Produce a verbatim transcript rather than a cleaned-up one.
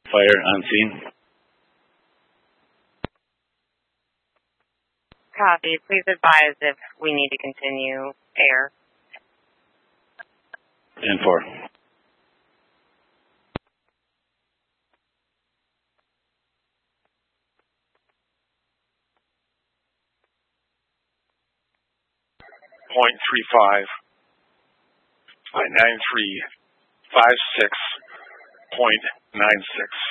Fire on scene. Copy. Please advise if we need to continue air. ten four. Point three five. Nine three five six point nine six.